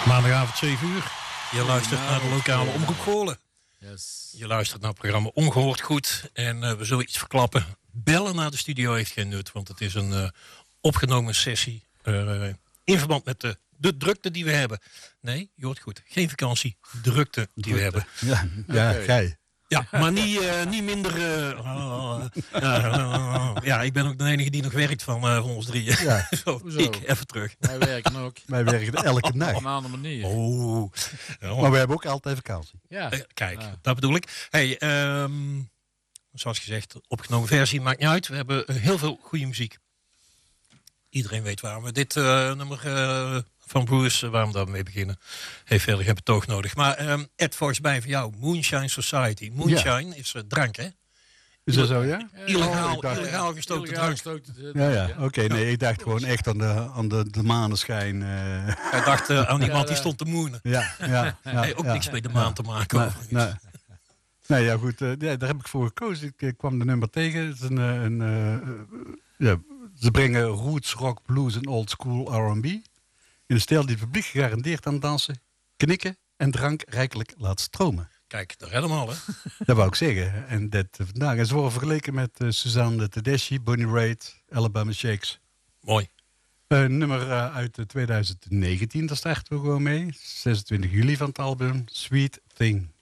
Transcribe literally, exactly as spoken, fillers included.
Maandagavond zeven uur. Je luistert naar de lokale Omroep Goorlen. Yes. Je luistert naar het programma Ongehoord Goed. En uh, we zullen iets verklappen. Bellen naar de studio heeft geen nut. Want het is een uh, opgenomen sessie. Uh, in verband met de, de drukte die we hebben. Nee, je hoort goed. Geen vakantie. Drukte die drukte. we hebben. Ja, ja okay. gij. Ja, maar niet, uh, niet minder... Uh, uh, uh, uh, ja, ik ben ook de enige die nog werkt van, uh, van ons drieën. Ja. Zo, ik, even terug. Wij werken ook. Wij werken elke dag. Op een andere manier. Oh. Ja, maar we hebben ook altijd vakantie. Ja. Uh, kijk, ja. dat bedoel ik. Hey, um, zoals gezegd, opgenomen versie, maakt niet uit. We hebben uh, heel veel goede muziek. Iedereen weet waarom we dit uh, nummer... Uh, van Bruce, waarom we daarmee beginnen, heeft verder geen betoog nodig. Maar um, Ed, volgens mij voor jou, Moonshine Society. Moonshine ja. is uh, drank, hè? Is dat zo, ja? Illegaal, oh, dacht, illegaal gestookte illegaal drank. Gestookte, ja, ja, oké. Okay, nee, ik dacht gewoon echt aan de, aan de, de maneschijn. Uh. Hij dacht uh, aan iemand die stond te moenen. Ja, ja. ja hey, ook ja, niks met de maan ja, te maken. Nee, nee. nee, ja goed. Uh, ja, daar heb ik voor gekozen. Ik uh, kwam de nummer tegen. Het is een, een, uh, uh, ja, ze brengen roots, rock, blues en old school R en B. In een stijl die het publiek gegarandeerd aan dansen, knikken en drank rijkelijk laat stromen. Kijk, dat redden we al, hè? Dat wou ik zeggen. En dat vandaag. En ze worden vergeleken met uh, Suzanne Tedeschi, Bonnie Raitt, Alabama Shakes. Mooi. Een uh, nummer uh, uit uh, twintig negentien, daar starten we gewoon mee. zesentwintig juli van het album Sweet Thing.